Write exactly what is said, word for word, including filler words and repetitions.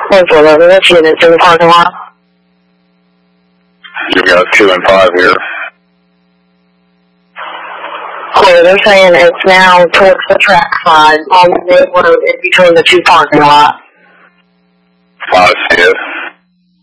close with it. Let's see, it's in the parking lot. You got two and five here. Clear, they're saying it's now towards the track side on the road in between the two parking lots. Five, yes.